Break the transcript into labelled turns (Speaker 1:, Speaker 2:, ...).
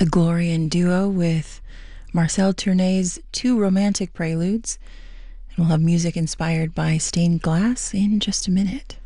Speaker 1: the Glorian duo with Marcel Tournay's Two Romantic Preludes. And we'll have music inspired by stained glass in just a minute.